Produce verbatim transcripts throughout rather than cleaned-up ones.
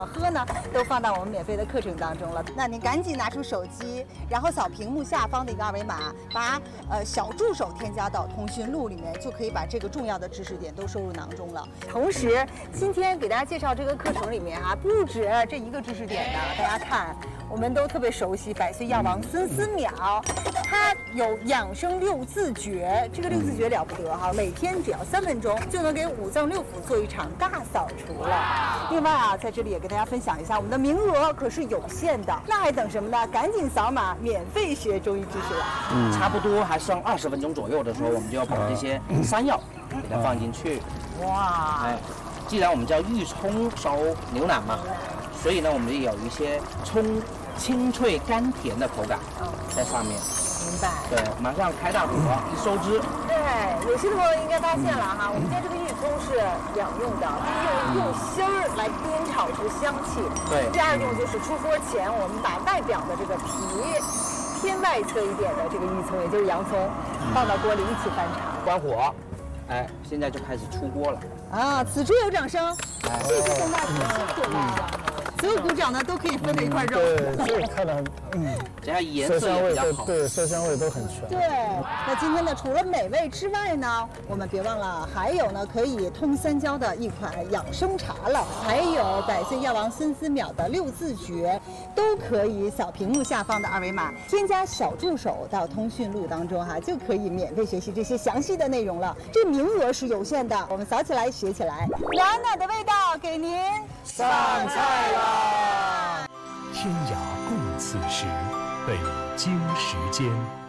喝呢，都放到我们免费的课程当中了。那您赶紧拿出手机，然后扫屏幕下方的一个二维码，把呃小助手添加到通讯录里面，就可以把这个重要的知识点都收入囊中了。同时，今天给大家介绍这个课程里面啊，不止这一个知识点的，大家看。我们都特别熟悉百岁药王孙思邈，他有养生六字诀，这个六字诀了不得哈，每天只要三分钟就能给五脏六腑做一场大扫除了。另外啊，在这里也跟大家分享一下，我们的名额可是有限的，那还等什么呢？赶紧扫码，免费学中医知识了。 嗯，差不多还剩二十分钟左右的时候，我们就要把这些山药给它放进去。 哇！ 哎，既然我们叫玉葱烧牛腩嘛，所以呢，我们有一些葱。清脆甘甜的口感在上面， 明白？ 对，马上开大火一收汁。 对，有些朋友应该发现了哈，我们今天这个玉葱是两用的，用用芯儿来煸炒出香气。 对。 第二用就是出锅前，我们把外表的这个皮偏外侧一点的这个玉葱，也就是洋葱，放到锅里一起翻炒。 关火，哎，现在就开始出锅了。 啊，此处有掌声，谢谢宋大师，谢谢大家。所有鼓掌呢都可以分了一块肉， 对，所以看了，嗯， 这样颜色也比较好， 对，色香味都很全。 对，那今天呢，除了美味之外呢，我们别忘了还有呢可以通三焦的一款养生茶了，还有百岁药王孙思邈的六字诀，都可以扫屏幕下方的二维码，添加小助手到通讯录当中哈，就可以免费学习这些详细的内容了。这名额是有限的，我们扫起来学起来，暖暖的味道给您上菜啦！ 天涯共此时，北京时间。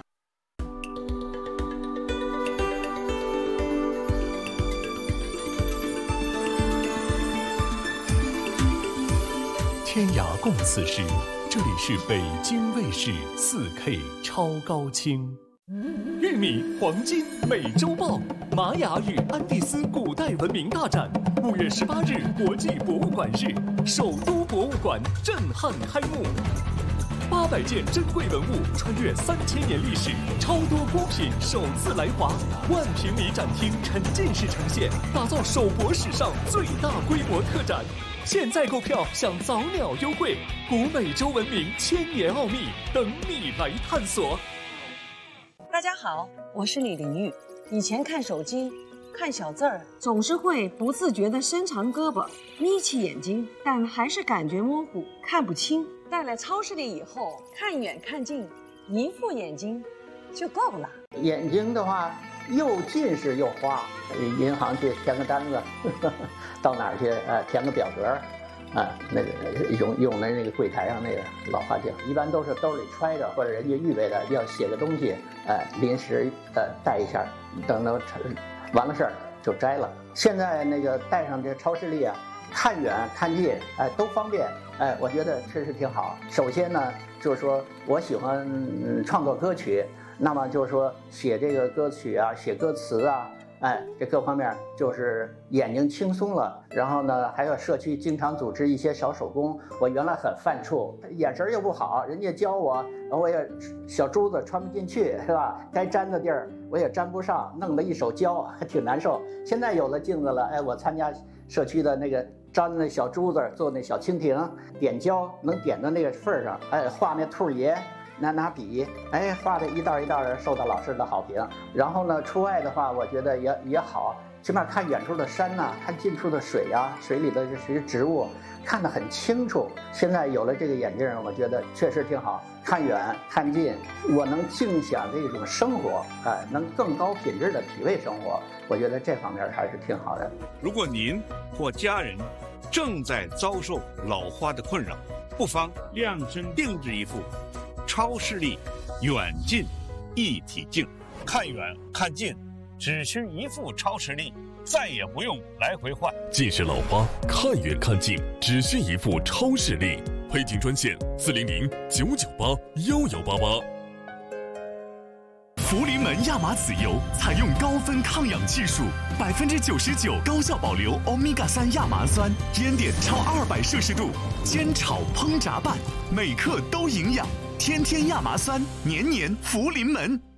天涯共此时，这里是北京卫视 四K 超高清。玉米黄金美洲豹，玛雅与安第斯古代文明大展，五月十八日国际博物馆日，首都博物馆震撼开幕。八百件珍贵文物穿越三千年历史，超多孤品首次来华，万平米展厅沉浸式呈现，打造首博史上最大规模特展。现在购票享早鸟优惠，古美洲文明千年奥秘等你来探索。 大家好，我是李玲玉。以前看手机看小字儿，总是会不自觉地伸长胳膊眯起眼睛，但还是感觉模糊看不清。带来超市里以后，看远看近，一副眼睛就够了。 眼睛的话又近视又花，银行去填个单子，呵呵到哪儿去呃填个表格，啊那个用用的那个柜台上那个老花镜，一般都是兜里揣着，或者人家预备的要写个东西，呃临时呃带一下，等到完了事儿就摘了。现在那个带上这超视力啊，看远看近哎、呃、都方便，哎、呃、我觉得这是挺好。首先呢就是说我喜欢、嗯、创作歌曲。那么就是说写这个歌曲啊，写歌词啊，哎，这各方面就是眼睛轻松了。然后呢，还有社区经常组织一些小手工，我原来很犯怵，眼神又不好，人家教我，我也小珠子穿不进去，是吧？该粘的地儿我也粘不上，弄得一手胶，还挺难受。现在有了镜子了，哎，我参加社区的那个粘那小珠子，做那小蜻蜓，点胶能点到那个份儿上，哎，画那兔爷。拿拿笔，哎，画的一道一道的，受到老师的好评。然后呢，出外的话，我觉得也也好，起码看远处的山呐、啊，看近处的水呀、啊，水里的这些植物，看得很清楚。现在有了这个眼镜，我觉得确实挺好，看远看近，我能尽享这种生活，哎，能更高品质的体味生活。我觉得这方面还是挺好的。 如果您或家人正在遭受老花的困扰，不妨量身定制一副超视力远近一体镜，看远看近只需一副超视力，再也不用来回换。 近视老花看远看近只需一副超视力，配镜专线四零零九九八幺幺八八。福临门亚麻籽油采用高分抗氧技术，百分之九十九高效保留欧米伽三亚麻酸，烟点超二百摄氏度，煎炒烹炸拌，每克都营养。天天亚麻酸，年年福临门。